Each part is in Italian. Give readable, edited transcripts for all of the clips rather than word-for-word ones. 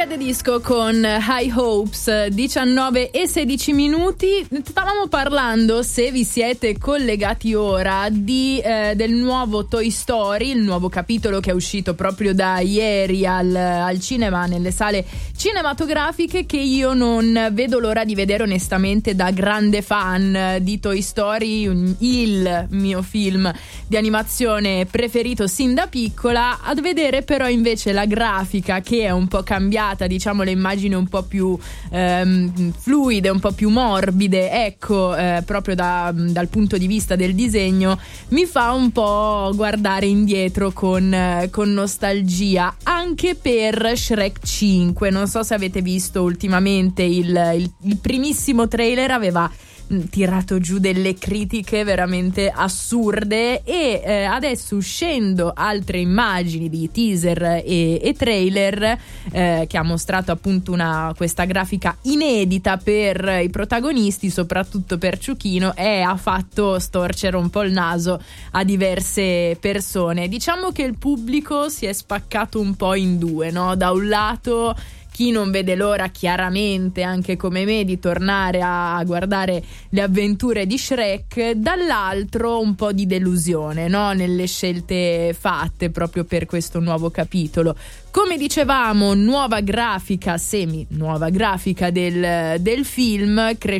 Red Disco con High Hopes, 19 e 16 minuti. Stavamo parlando, se vi siete collegati ora, del nuovo Toy Story, il nuovo capitolo che è uscito proprio da ieri al cinema, nelle sale cinematografiche, che io non vedo l'ora di vedere onestamente, da grande fan di Toy Story, il mio film di animazione preferito sin da piccola. Ad vedere però invece la grafica, che è un po' cambiata, diciamo le immagini un po' più fluide, un po' più morbide, ecco, proprio dal punto di vista del disegno, mi fa un po' guardare indietro con nostalgia, anche per Shrek 5. Non so se avete visto ultimamente il primissimo trailer, aveva tirato giù delle critiche veramente assurde, e adesso, uscendo altre immagini di teaser e trailer che ha mostrato appunto questa grafica inedita per i protagonisti, soprattutto per Ciuchino, ha fatto storcere un po' il naso a diverse persone. Diciamo che il pubblico si è spaccato un po' in due, no? Da un lato chi non vede l'ora, chiaramente anche come me, di tornare a guardare le avventure di Shrek, dall'altro un po' di delusione, no? Nelle scelte fatte proprio per questo nuovo capitolo. Come dicevamo, nuova grafica, semi-nuova grafica del film, chi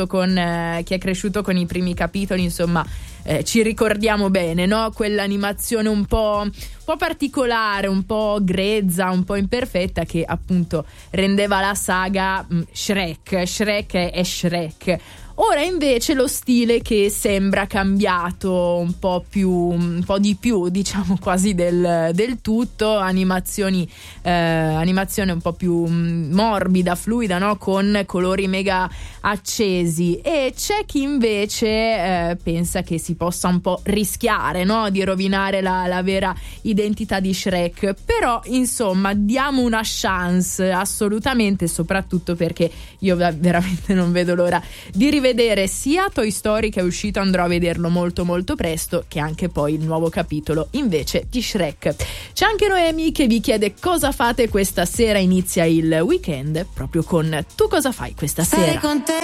è cresciuto con i primi capitoli, insomma, ci ricordiamo bene, no? Quell'animazione un po' particolare, un po' grezza, un po' imperfetta, che appunto rendeva la saga Shrek è Shrek. Ora invece lo stile, che sembra cambiato un po' di più, diciamo quasi del tutto, animazione un po' più morbida, fluida, no? Con colori mega accesi. E c'è chi invece pensa che si possa un po' rischiare, no? Di rovinare la vera identità di Shrek. Però insomma, diamo una chance assolutamente, soprattutto perché io veramente non vedo l'ora di rivedere sia Toy Story, che è uscito, andrò a vederlo molto molto presto, che anche poi il nuovo capitolo invece di Shrek. C'è anche Noemi che vi chiede cosa fate questa sera. Inizia il weekend proprio con Tu cosa fai questa sera? Con te